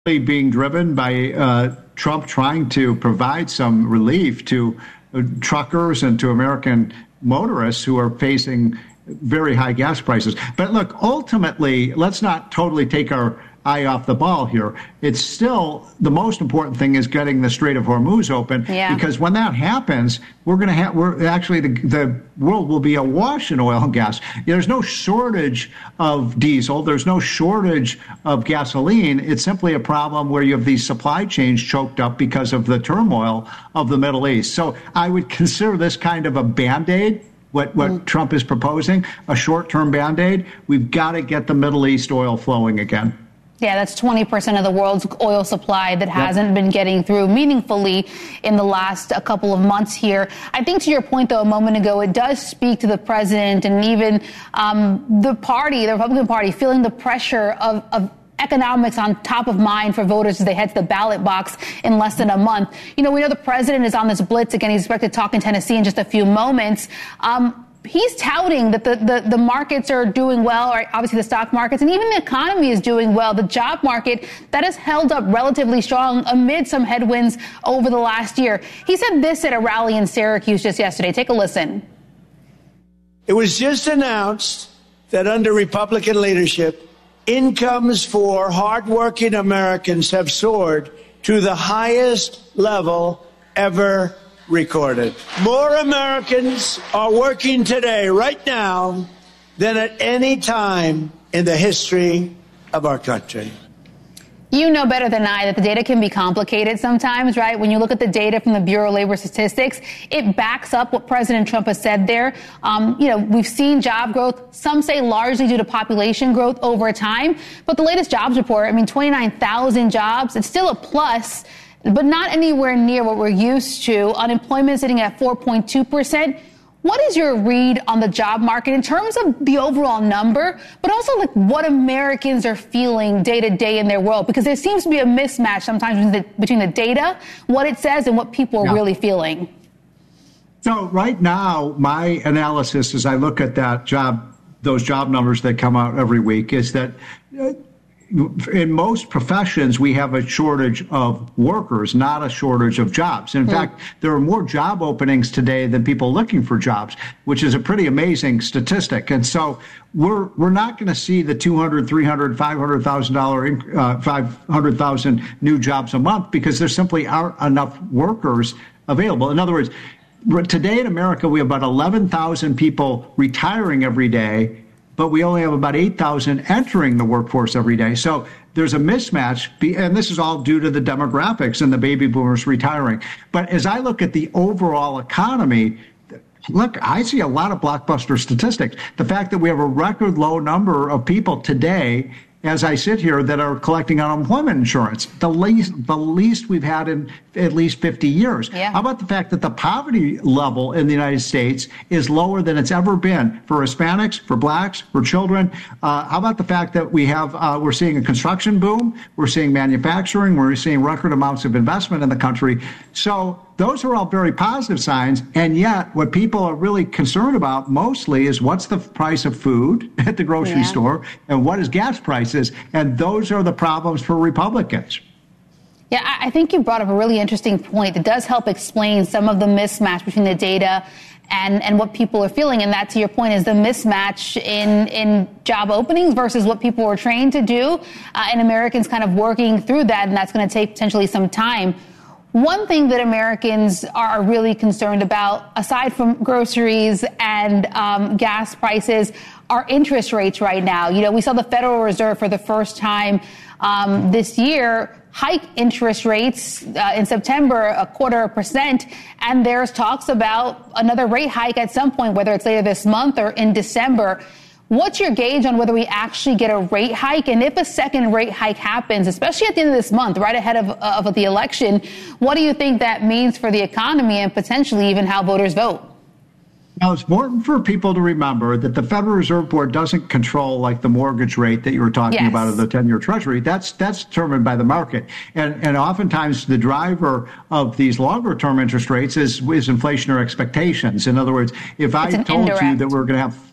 being driven by Trump trying to provide some relief to truckers and to American motorists who are facing very high gas prices. But look, ultimately, let's not totally take our eye off the ball here. It's still the most important thing is getting the Strait of Hormuz open, because when that happens, the world will be awash in oil and gas. There's no shortage of diesel. There's no shortage of gasoline. It's simply a problem where you have these supply chains choked up because of the turmoil of the Middle East. So I would consider this kind of a Band-Aid. What Trump is proposing, a short-term Band-Aid. We've got to get the Middle East oil flowing again. Yeah, that's 20% of the world's oil supply that hasn't been getting through meaningfully in the last couple of months here. I think to your point, though, a moment ago, it does speak to the president and even the Republican Party, feeling the pressure of economics on top of mind for voters as they head to the ballot box in less than a month. We know the president is on this blitz. Again, he's expected to talk in Tennessee in just a few moments. He's touting that the markets are doing well, or obviously the stock markets, and even the economy is doing well. The job market, that has held up relatively strong amid some headwinds over the last year. He said this at a rally in Syracuse just yesterday. Take a listen. It was just announced that under Republican leadership, incomes for hardworking Americans have soared to the highest level ever recorded. More Americans are working today, right now, than at any time in the history of our country. You know better than I that the data can be complicated sometimes, right? When you look at the data from the Bureau of Labor Statistics, it backs up what President Trump has said there. We've seen job growth, some say largely due to population growth over time. But the latest jobs report, 29,000 jobs, it's still a plus, but not anywhere near what we're used to. Unemployment sitting at 4.2%. What is your read on the job market in terms of the overall number, but also like what Americans are feeling day to day in their world? Because there seems to be a mismatch sometimes between the data, what it says, and what people are really feeling. So right now, my analysis as I look at those job numbers that come out every week is that in most professions, we have a shortage of workers, not a shortage of jobs. In fact, there are more job openings today than people looking for jobs, which is a pretty amazing statistic. And so we're not going to see the 200, 300, $500,000 new jobs a month because there simply aren't enough workers available. In other words, today in America, we have about 11,000 people retiring every day, but we only have about 8,000 entering the workforce every day. So there's a mismatch, and this is all due to the demographics and the baby boomers retiring. But as I look at the overall economy, look, I see a lot of blockbuster statistics. The fact that we have a record low number of people today, as I sit here, that are collecting unemployment insurance, the least we've had in at least 50 years. Yeah. How about the fact that the poverty level in the United States is lower than it's ever been for Hispanics, for blacks, for children? How about the fact that we're seeing a construction boom, we're seeing manufacturing, we're seeing record amounts of investment in the country. So those are all very positive signs, and yet what people are really concerned about mostly is what's the price of food at the grocery store and what is gas prices, and those are the problems for Republicans. Yeah, I think you brought up a really interesting point that does help explain some of the mismatch between the data and what people are feeling. And that, to your point, is the mismatch in job openings versus what people were trained to do, and Americans kind of working through that, and that's going to take potentially some time. One thing that Americans are really concerned about, aside from groceries and gas prices, are interest rates right now. We saw the Federal Reserve for the first time this year hike interest rates in September 0.25%, and there's talks about another rate hike at some point, whether it's later this month or in December. What's your gauge on whether we actually get a rate hike? And if a second rate hike happens, especially at the end of this month, right ahead of the election, what do you think that means for the economy and potentially even how voters vote? Now, it's important for people to remember that the Federal Reserve Board doesn't control like the mortgage rate that you were talking about of the 10-year Treasury. That's determined by the market. And oftentimes the driver of these longer-term interest rates is inflationary expectations. In other words, if I told you that we're going to have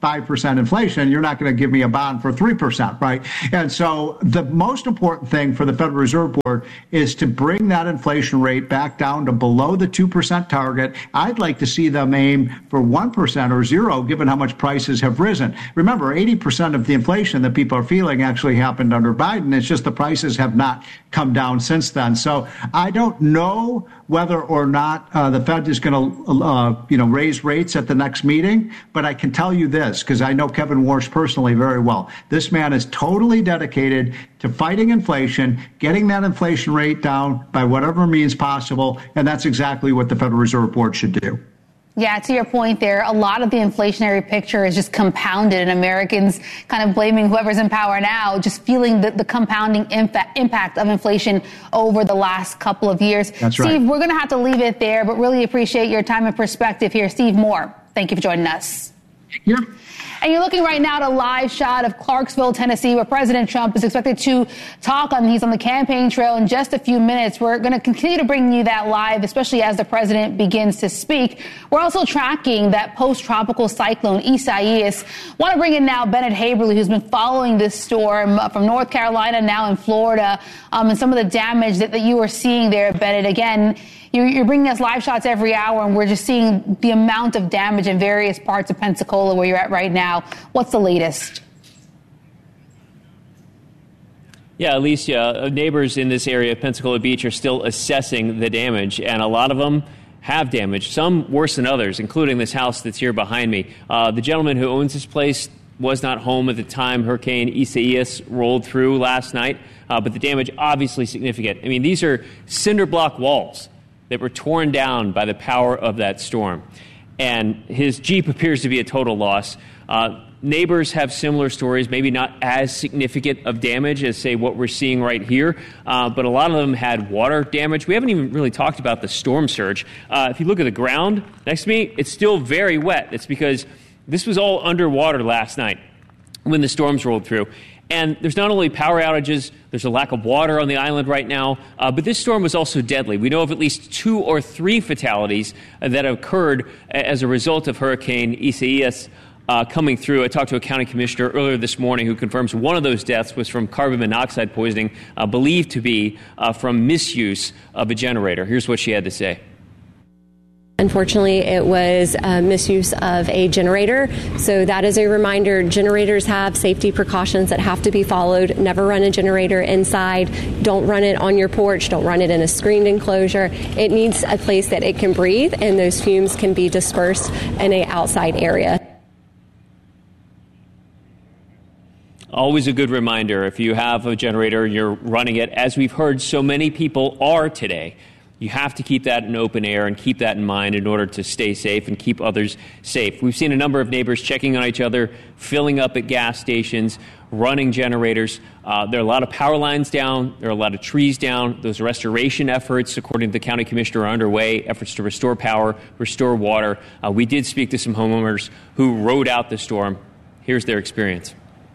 5% inflation, you're not going to give me a bond for 3%, right? And so the most important thing for the Federal Reserve Board is to bring that inflation rate back down to below the 2% target. I'd like to see them aim for 1% or 0, given how much prices have risen. Remember, 80% of the inflation that people are feeling actually happened under Biden. It's just the prices have not come down since then. So I don't know whether or not the Fed is going to, raise rates at the next meeting. But I can tell you this, because I know Kevin Warsh personally very well. This man is totally dedicated to fighting inflation, getting that inflation rate down by whatever means possible. And that's exactly what the Federal Reserve Board should do. Yeah, to your point there, a lot of the inflationary picture is just compounded, and Americans kind of blaming whoever's in power now, just feeling the compounding impact of inflation over the last couple of years. That's right. Steve, we're going to have to leave it there, but really appreciate your time and perspective here. Steve Moore, thank you for joining us. Yeah. And you're looking right now at a live shot of Clarksville, Tennessee, where President Trump is expected to talk on. He's on the campaign trail in just a few minutes. We're going to continue to bring you that live, especially as the president begins to speak. We're also tracking that post-tropical cyclone Isaias. Want to bring in now Bennett Haberly, who's been following this storm from North Carolina, now in Florida, and some of the damage that you are seeing there, Bennett. Again, you're bringing us live shots every hour, and we're just seeing the amount of damage in various parts of Pensacola where you're at right now. What's the latest? Yeah, Alicia, neighbors in this area of Pensacola Beach are still assessing the damage, and a lot of them have damage, some worse than others, including this house that's here behind me. The gentleman who owns this place was not home at the time Hurricane Isaias rolled through last night, but the damage obviously significant. I mean, these are cinder block walls that were torn down by the power of that storm. And his Jeep appears to be a total loss. Neighbors have similar stories, maybe not as significant of damage as, say, what we're seeing right here, but a lot of them had water damage. We haven't even really talked about the storm surge. If you look at the ground next to me, it's still very wet. It's because this was all underwater last night when the storms rolled through. And there's not only power outages, there's a lack of water on the island right now, but this storm was also deadly. We know of at least 2 or 3 fatalities that occurred as a result of Hurricane Isaias coming through. I talked to a county commissioner earlier this morning who confirms one of those deaths was from carbon monoxide poisoning, believed to be from misuse of a generator. Here's what she had to say. Unfortunately, it was misuse of a generator. So that is a reminder. Generators have safety precautions that have to be followed. Never run a generator inside. Don't run it on your porch. Don't run it in a screened enclosure. It needs a place that it can breathe, and those fumes can be dispersed in an outside area. Always a good reminder, if you have a generator and you're running it, as we've heard so many people are today, you have to keep that in open air and keep that in mind in order to stay safe and keep others safe. We've seen a number of neighbors checking on each other, filling up at gas stations, running generators. There are a lot of power lines down. There are a lot of trees down. Those restoration efforts, according to the county commissioner, are underway, efforts to restore power, restore water. We did speak to some homeowners who rode out the storm. Here's their experience.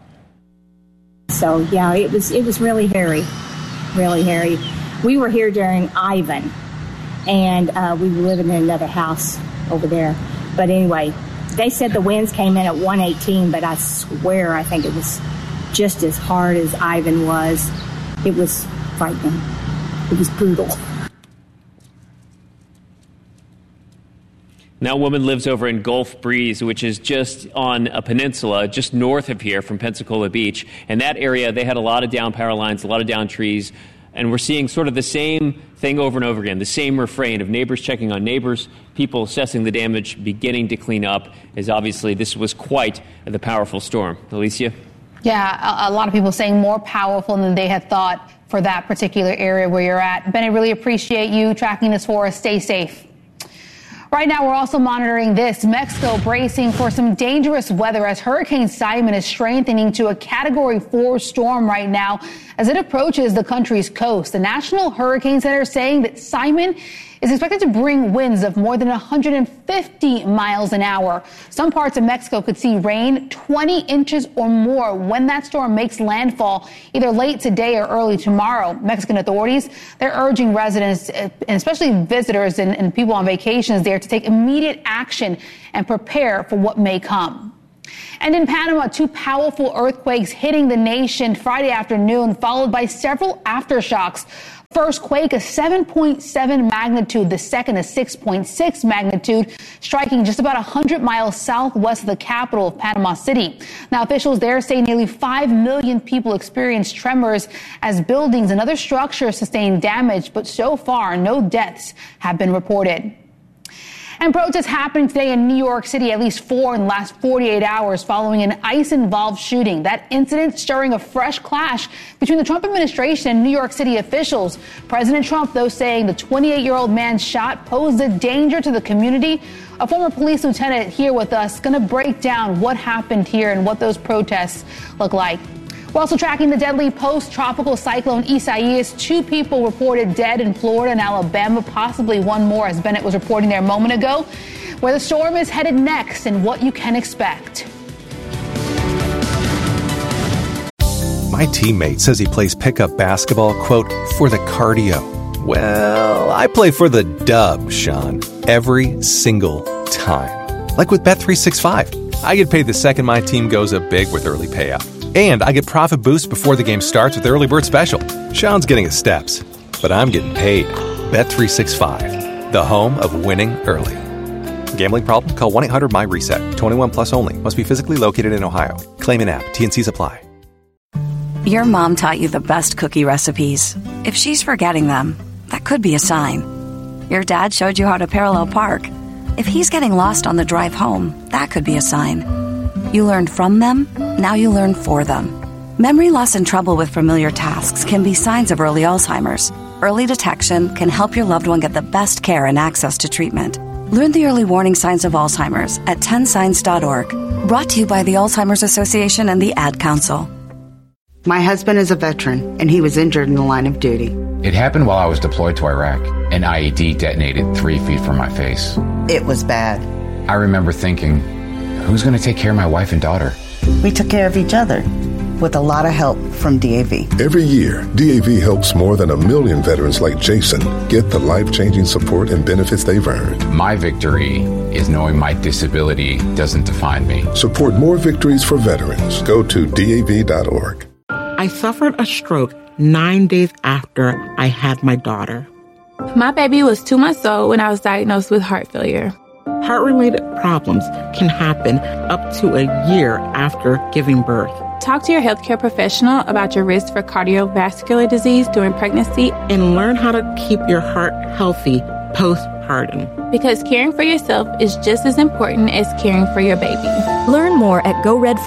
So, yeah, it was really hairy, really hairy. We were here during Ivan, and we were living in another house over there. But anyway, they said the winds came in at 118, but I swear I think it was just as hard as Ivan was. It was frightening. It was brutal. Now a woman lives over in Gulf Breeze, which is just on a peninsula just north of here from Pensacola Beach. In that area, they had a lot of down power lines, a lot of down trees. And we're seeing sort of the same thing over and over again, the same refrain of neighbors checking on neighbors, people assessing the damage, beginning to clean up, as obviously this was quite the powerful storm. Alicia? Yeah, a lot of people saying more powerful than they had thought for that particular area where you're at. Ben, I really appreciate you tracking this for us. Stay safe. Right now, we're also monitoring this. Mexico bracing for some dangerous weather as Hurricane Simon is strengthening to a Category 4 storm right now as it approaches the country's coast. The National Hurricane Center is saying that Simon is expected to bring winds of more than 150 miles an hour. Some parts of Mexico could see rain 20 inches or more when that storm makes landfall, either late today or early tomorrow. Mexican authorities, they're urging residents, and especially visitors and people on vacations there, to take immediate action and prepare for what may come. And in Panama, 2 powerful earthquakes hitting the nation Friday afternoon, followed by several aftershocks. First quake, a 7.7 magnitude, the second a 6.6 magnitude, striking just about 100 miles southwest of the capital of Panama City. Now, officials there say nearly 5 million people experienced tremors as buildings and other structures sustained damage, but so far, no deaths have been reported. And protests happening today in New York City, at least 4 in the last 48 hours following an ICE-involved shooting. That incident stirring a fresh clash between the Trump administration and New York City officials. President Trump, though, saying the 28-year-old man shot posed a danger to the community. A former police lieutenant here with us going to break down what happened here and what those protests look like. We're also tracking the deadly post-tropical cyclone Isaias. 2 people reported dead in Florida and Alabama, possibly one more, as Bennett was reporting there a moment ago. Where the storm is headed next and what you can expect. My teammate says he plays pickup basketball, quote, for the cardio. Well, I play for the dub, Sean, every single time. Like with Bet365. I get paid the second my team goes up big with early payout. And I get profit boosts before the game starts with Early Bird Special. Sean's getting his steps, but I'm getting paid. Bet365, the home of winning early. Gambling problem? Call 1-800-MY-RESET. 21 plus only. Must be physically located in Ohio. Claim in app. T&Cs apply. Your mom taught you the best cookie recipes. If she's forgetting them, that could be a sign. Your dad showed you how to parallel park. If he's getting lost on the drive home, that could be a sign. You learned from them, now you learn for them. Memory loss and trouble with familiar tasks can be signs of early Alzheimer's. Early detection can help your loved one get the best care and access to treatment. Learn the early warning signs of Alzheimer's at 10signs.org. Brought to you by the Alzheimer's Association and the Ad Council. My husband is a veteran, and he was injured in the line of duty. It happened while I was deployed to Iraq. An IED detonated 3 feet from my face. It was bad. I remember thinking, who's going to take care of my wife and daughter? We took care of each other with a lot of help from DAV. Every year, DAV helps more than 1 million veterans like Jason get the life-changing support and benefits they've earned. My victory is knowing my disability doesn't define me. Support more victories for veterans. Go to DAV.org. I suffered a stroke 9 days after I had my daughter. My baby was 2 months old when I was diagnosed with heart failure. Heart-related problems can happen up to a year after giving birth. Talk to your healthcare professional about your risk for cardiovascular disease during pregnancy and learn how to keep your heart healthy postpartum. Because caring for yourself is just as important as caring for your baby. Learn more at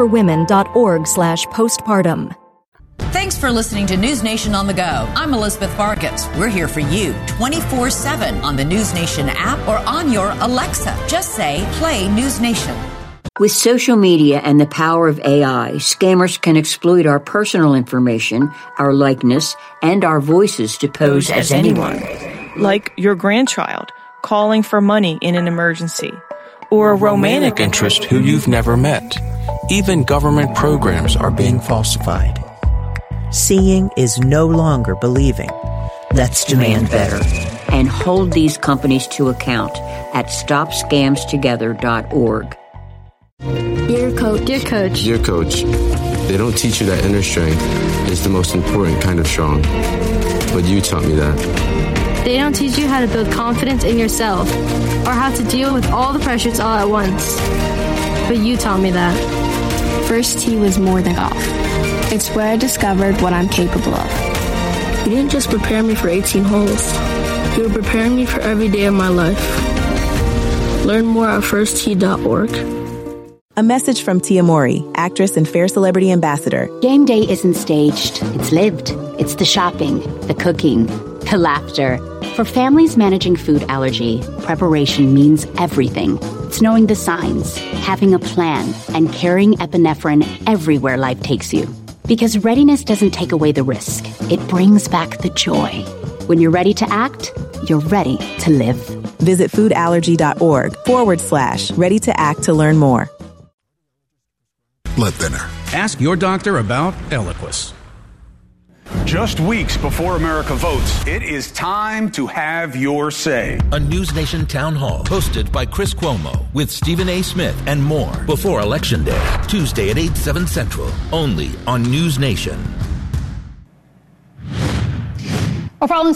goredforwomen.org/postpartum. Thanks for listening to News Nation on the Go. I'm Elizabeth Farkas. We're here for you 24/7 on the News Nation app or on your Alexa. Just say, play News Nation. With social media and the power of AI, scammers can exploit our personal information, our likeness, and our voices to pose as anyone. Like your grandchild calling for money in an emergency, or a romantic interest who you've never met. Even government programs are being falsified. Seeing is no longer believing. Let's demand better. And hold these companies to account at StopScamsTogether.org. Dear Coach. Dear Coach. Dear Coach, they don't teach you that inner strength is the most important kind of strong. But you taught me that. They don't teach you how to build confidence in yourself or how to deal with all the pressures all at once. But you taught me that. First tee was more than golf. It's where I discovered what I'm capable of. You didn't just prepare me for 18 holes. You were preparing me for every day of my life. Learn more at firsttee.org. A message from Tia Mowry, actress and Fair Celebrity Ambassador. Game day isn't staged. It's lived. It's the shopping, the cooking, the laughter. For families managing food allergy, preparation means everything. It's knowing the signs, having a plan, and carrying epinephrine everywhere life takes you. Because readiness doesn't take away the risk. It brings back the joy. When you're ready to act, you're ready to live. Visit foodallergy.org/ready to act to learn more. Blood thinner. Ask your doctor about Eliquis. Just weeks before America votes, it is time to have your say. A News Nation town hall hosted by Chris Cuomo with Stephen A. Smith and more before Election Day, Tuesday at 8, 7 Central, only on News Nation. We're following